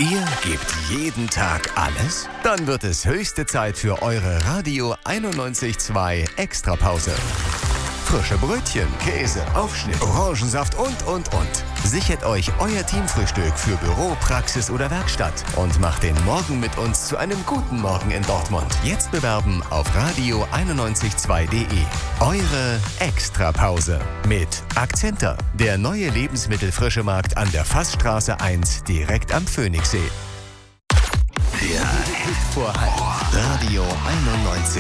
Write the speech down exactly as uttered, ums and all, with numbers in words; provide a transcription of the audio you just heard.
Ihr gebt jeden Tag alles? Dann wird es höchste Zeit für eure Radio einundneunzig Komma zwei Extrapause. Frische Brötchen, Käse, Aufschnitt, Orangensaft und, und, und. Sichert euch euer Teamfrühstück für Büro, Praxis oder Werkstatt und macht den Morgen mit uns zu einem guten Morgen in Dortmund. Jetzt bewerben auf radio einundneunzig Komma zwei punkt de. Eure Extrapause mit Akzenter, der neue Lebensmittelfrischemarkt an der Fassstraße eins direkt am Phoenixsee. Der Hit vor Halb. Radio einundneunzig